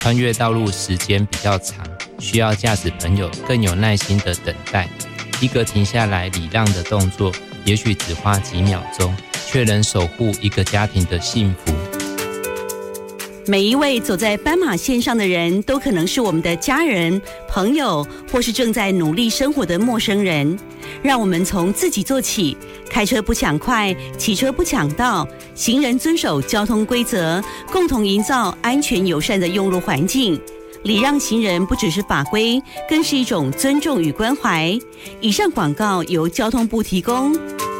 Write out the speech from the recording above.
穿越道路时间比较长，需要驾驶朋友更有耐心的等待。一个停下来礼让的动作，也许只花几秒钟，却能守护一个家庭的幸福。 每一位走在斑马线上的人，都可能是我们的家人、朋友，或是正在努力生活的陌生人。让我们从自己做起，开车不抢快，骑车不抢道，行人遵守交通规则，共同营造安全友善的用路环境。礼让行人不只是法规，更是一种尊重与关怀。以上广告由交通部提供。